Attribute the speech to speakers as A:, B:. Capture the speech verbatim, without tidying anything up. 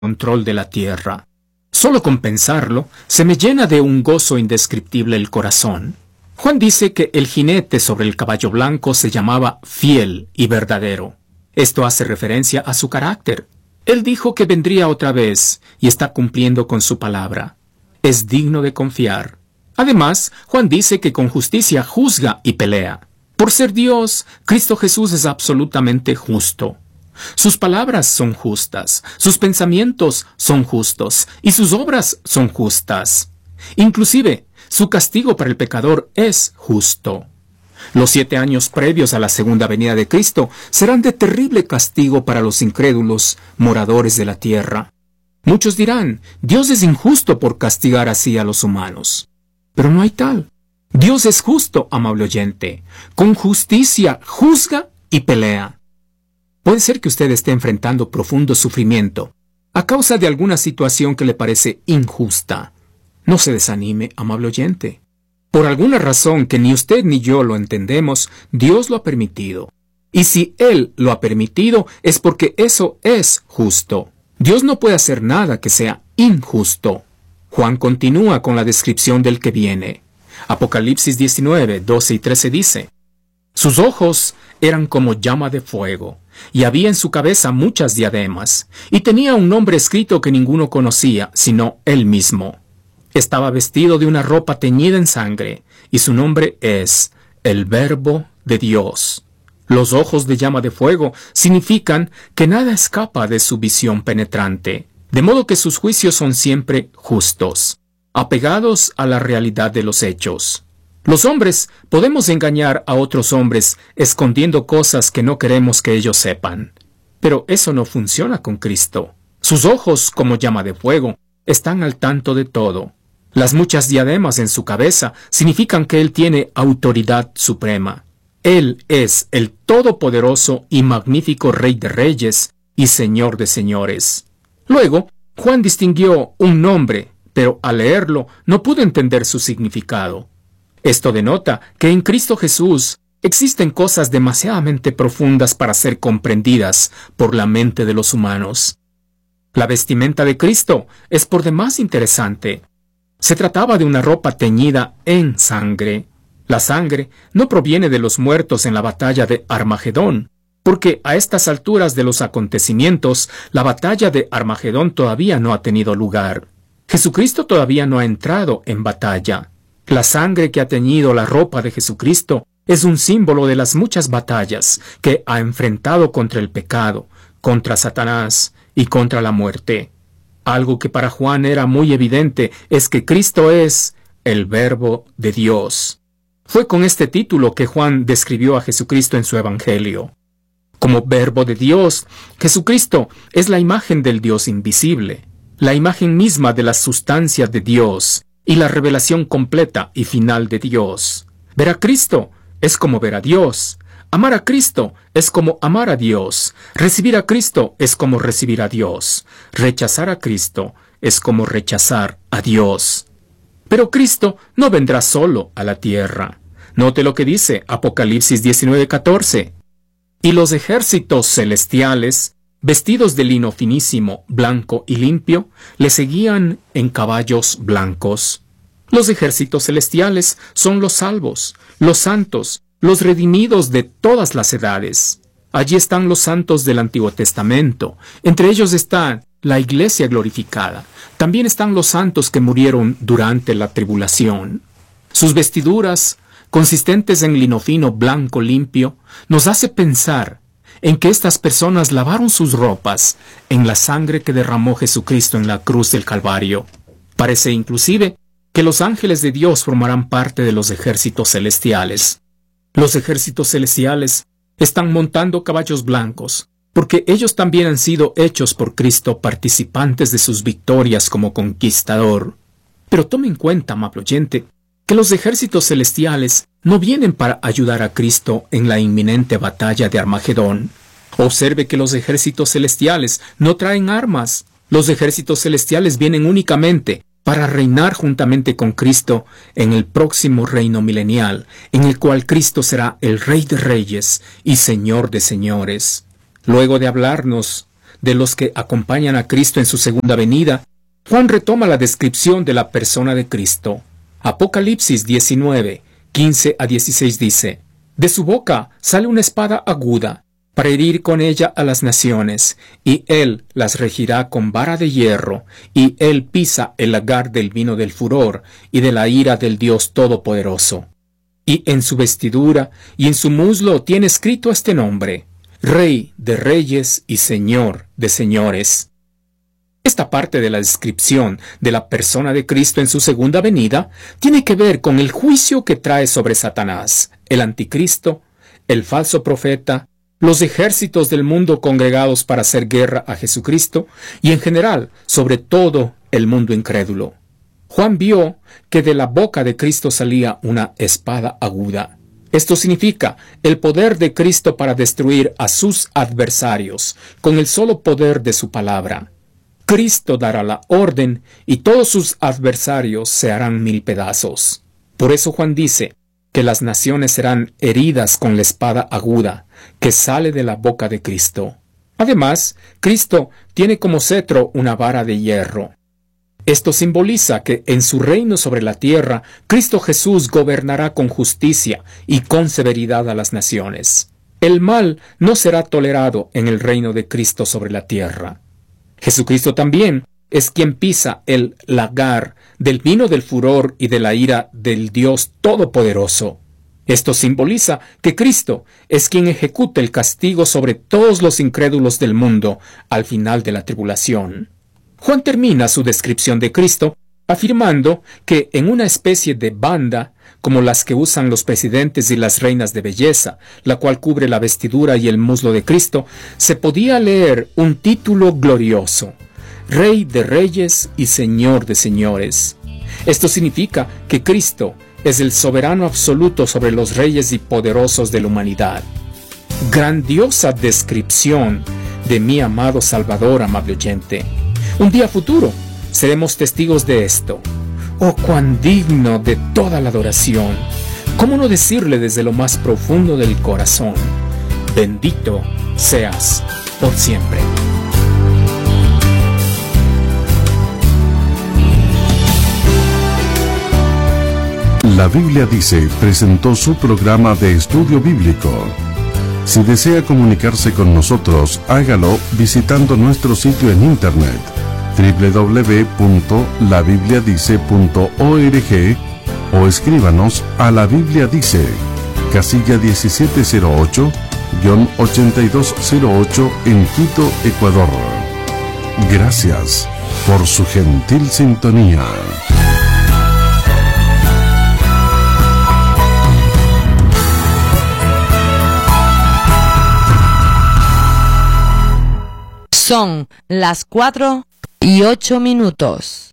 A: control de la tierra. Solo con pensarlo, se me llena de un gozo indescriptible el corazón. Juan dice que el jinete sobre el caballo blanco se llamaba fiel y verdadero. Esto hace referencia a su carácter. Él dijo que vendría otra vez y está cumpliendo con su palabra. Es digno de confiar. Además, Juan dice que con justicia juzga y pelea. Por ser Dios, Cristo Jesús es absolutamente justo. Sus palabras son justas, sus pensamientos son justos y sus obras son justas. Inclusive, su castigo para el pecador es justo. Los siete años previos a la segunda venida de Cristo serán de terrible castigo para los incrédulos, moradores de la tierra. Muchos dirán, Dios es injusto por castigar así a los humanos. Pero no hay tal. Dios es justo, amable oyente. Con justicia juzga y pelea. Puede ser que usted esté enfrentando profundo sufrimiento a causa de alguna situación que le parece injusta. No se desanime, amable oyente. Por alguna razón que ni usted ni yo lo entendemos, Dios lo ha permitido. Y si Él lo ha permitido, es porque eso es justo. Dios no puede hacer nada que sea injusto. Juan continúa con la descripción del que viene. Apocalipsis diecinueve, doce y trece dice: Sus ojos eran como llama de fuego, y había en su cabeza muchas diademas, y tenía un nombre escrito que ninguno conocía, sino él mismo. Estaba vestido de una ropa teñida en sangre, y su nombre es el Verbo de Dios. Los ojos de llama de fuego significan que nada escapa de su visión penetrante, de modo que sus juicios son siempre justos, apegados a la realidad de los hechos. Los hombres podemos engañar a otros hombres escondiendo cosas que no queremos que ellos sepan. Pero eso no funciona con Cristo. Sus ojos, como llama de fuego, están al tanto de todo. Las muchas diademas en su cabeza significan que Él tiene autoridad suprema. Él es el todopoderoso y magnífico Rey de Reyes y Señor de Señores. Luego, Juan distinguió un nombre, pero al leerlo no pudo entender su significado. Esto denota que en Cristo Jesús existen cosas demasiadamente profundas para ser comprendidas por la mente de los humanos. La vestimenta de Cristo es por demás interesante. Se trataba de una ropa teñida en sangre. La sangre no proviene de los muertos en la batalla de Armagedón, porque a estas alturas de los acontecimientos, la batalla de Armagedón todavía no ha tenido lugar. Jesucristo todavía no ha entrado en batalla. La sangre que ha teñido la ropa de Jesucristo es un símbolo de las muchas batallas que ha enfrentado contra el pecado, contra Satanás y contra la muerte. Algo que para Juan era muy evidente es que Cristo es el Verbo de Dios. Fue con este título que Juan describió a Jesucristo en su Evangelio. Como Verbo de Dios, Jesucristo es la imagen del Dios invisible, la imagen misma de la sustancia de Dios y la revelación completa y final de Dios. Ver a Cristo es como ver a Dios. Amar a Cristo es como amar a Dios. Recibir a Cristo es como recibir a Dios. Rechazar a Cristo es como rechazar a Dios. Pero Cristo no vendrá solo a la tierra. Note lo que dice Apocalipsis diecinueve, catorce. Y los ejércitos celestiales, vestidos de lino finísimo, blanco y limpio, le seguían en caballos blancos. Los ejércitos celestiales son los salvos, los santos, los redimidos de todas las edades. Allí están los santos del Antiguo Testamento. Entre ellos está la iglesia glorificada. También están los santos que murieron durante la tribulación. Sus vestiduras, consistentes en lino fino blanco limpio, nos hace pensar en que estas personas lavaron sus ropas en la sangre que derramó Jesucristo en la cruz del Calvario. Parece inclusive que los ángeles de Dios formarán parte de los ejércitos celestiales. Los ejércitos celestiales están montando caballos blancos, porque ellos también han sido hechos por Cristo participantes de sus victorias como conquistador. Pero tome en cuenta, amable oyente, que los ejércitos celestiales no vienen para ayudar a Cristo en la inminente batalla de Armagedón. Observe que los ejércitos celestiales no traen armas. Los ejércitos celestiales vienen únicamente para reinar juntamente con Cristo en el próximo reino milenial, en el cual Cristo será el Rey de Reyes y Señor de Señores. Luego de hablarnos de los que acompañan a Cristo en su segunda venida, Juan retoma la descripción de la persona de Cristo. Apocalipsis diecinueve, quince a dieciséis dice: De su boca sale una espada aguda, para herir con ella a las naciones, y él las regirá con vara de hierro, y él pisa el lagar del vino del furor y de la ira del Dios Todopoderoso. Y en su vestidura y en su muslo tiene escrito este nombre: Rey de reyes y Señor de señores. Esta parte de la descripción de la persona de Cristo en su segunda venida tiene que ver con el juicio que trae sobre Satanás, el anticristo, el falso profeta, los ejércitos del mundo congregados para hacer guerra a Jesucristo y en general sobre todo el mundo incrédulo. Juan vio que de la boca de Cristo salía una espada aguda. Esto significa el poder de Cristo para destruir a sus adversarios con el solo poder de su palabra. Cristo dará la orden y todos sus adversarios se harán mil pedazos. Por eso Juan dice que las naciones serán heridas con la espada aguda que sale de la boca de Cristo. Además, Cristo tiene como cetro una vara de hierro. Esto simboliza que en su reino sobre la tierra, Cristo Jesús gobernará con justicia y con severidad a las naciones. El mal no será tolerado en el reino de Cristo sobre la tierra. Jesucristo también es quien pisa el lagar del vino del furor y de la ira del Dios Todopoderoso. Esto simboliza que Cristo es quien ejecuta el castigo sobre todos los incrédulos del mundo al final de la tribulación. Juan termina su descripción de Cristo afirmando que en una especie de banda, como las que usan los presidentes y las reinas de belleza, la cual cubre la vestidura y el muslo de Cristo, se podía leer un título glorioso: Rey de reyes y Señor de señores. Esto significa que Cristo es el soberano absoluto sobre los reyes y poderosos de la humanidad. Grandiosa descripción de mi amado Salvador, amable oyente. Un día futuro seremos testigos de esto. ¡Oh, cuán digno de toda la adoración! ¿Cómo no decirle desde lo más profundo del corazón: bendito seas por siempre?
B: La Biblia Dice presentó su programa de estudio bíblico. Si desea comunicarse con nosotros, hágalo visitando nuestro sitio en internet doble u doble u doble u punto la biblia dice punto org o escríbanos a La Biblia Dice, casilla diecisiete cero ocho, ochenta y dos cero ocho en Quito, Ecuador. Gracias por su gentil sintonía.
C: Son las cuatro y ocho minutos.